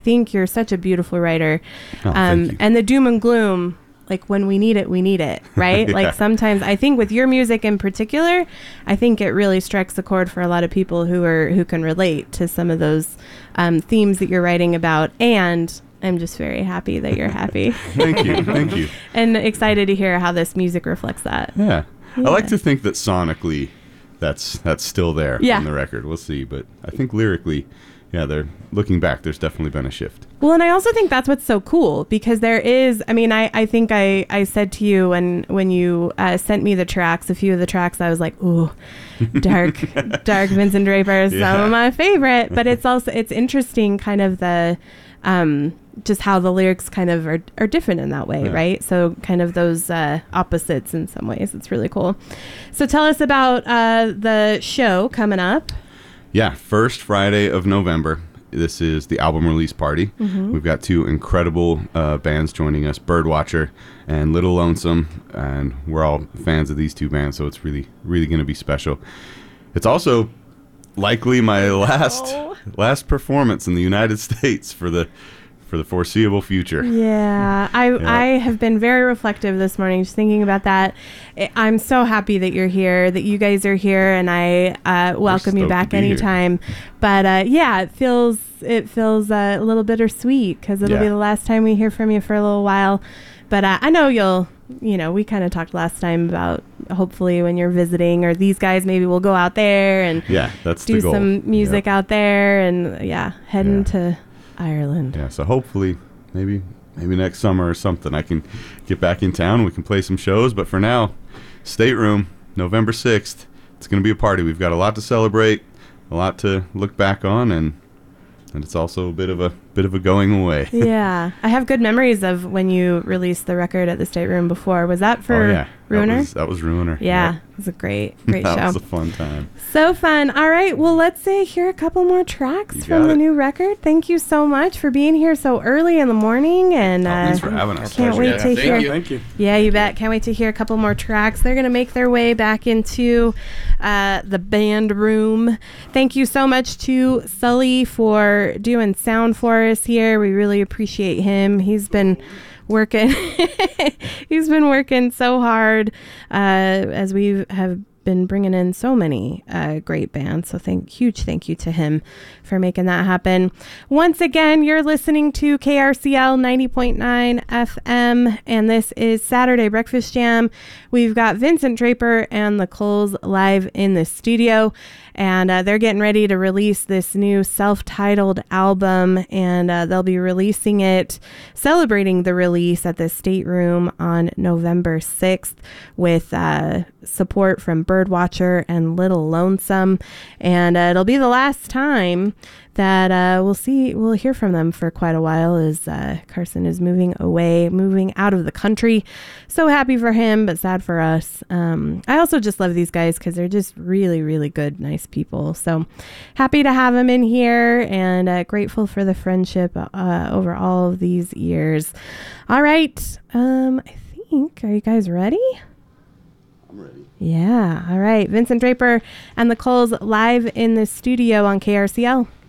think you're such a beautiful writer. Thank you. And the doom and gloom, like when we need it, right? Yeah. Like sometimes I think with your music in particular, I think it really strikes a chord for a lot of people who can relate to some of those themes that you're writing about. And I'm just very happy that you're happy. Thank you. And excited to hear how this music reflects that. Yeah. I like to think that sonically that's still there on the record. We'll see. But I think lyrically, they're looking back, there's definitely been a shift. Well, and I also think that's what's so cool because there is, I mean, I think I said to you when you sent me the tracks, a few of the tracks, I was like, ooh, dark Vincent Draper is some of my favorite. But it's interesting kind of the, just how the lyrics kind of are different in that way, right? So kind of those opposites in some ways. It's really cool. So tell us about the show coming up. Yeah, first Friday of November. This is the album release party. Mm-hmm. We've got two incredible bands joining us, Birdwatcher and Little Lonesome, and we're all fans of these two bands, so it's really, really going to be special. It's also likely my last performance in the United States for the foreseeable future. Yeah, I have been very reflective this morning, just thinking about that. I'm so happy that you're here, that you guys are here, and I welcome you back anytime. But it feels a little bittersweet because it'll be the last time we hear from you for a little while. But I know we kind of talked last time about hopefully when you're visiting, or these guys maybe will go out there and that's do the goal. some music out there and head into Ireland. Yeah, so hopefully maybe next summer or something I can get back in town and we can play some shows. But for now, Stateroom, November 6th. It's going to be a party. We've got a lot to celebrate, a lot to look back on, and it's also a bit of a going away. Yeah, I have good memories of when you released the record at the Stateroom before. Was that for Ruiner? That was Ruiner. Yeah, it was a great show. That was a fun time. So fun. All right, well, let's hear a couple more tracks from the new record. Thank you so much for being here so early in the morning. And thanks for having us. Can't wait to hear. Thank you. Yeah, you bet. Can't wait to hear a couple more tracks. They're going to make their way back into the band room. Thank you so much to Sully for doing sound for us here. We really appreciate him. He's been working so hard as we have been bringing in so many great bands. So huge thank you to him for making that happen. Once again, you're listening to KRCL 90.9 FM, and this is Saturday Breakfast Jam. We've got Vincent Draper and the Coles live in the studio, and they're getting ready to release this new self-titled album, and they'll be releasing it, celebrating the release at the Stateroom on November 6th with support from Birdwatcher and Little Lonesome, and it'll be the last time that we'll hear from them for quite a while as Carson is moving out of the country. So happy for him, but sad for us. I also just love these guys because they're just really, really good, nice people. So happy to have them in here, and grateful for the friendship over all of these years. All right. I think, are you guys ready? I'm ready. Yeah. All right. Vincent Draper and the Coles live in the studio on KRCL.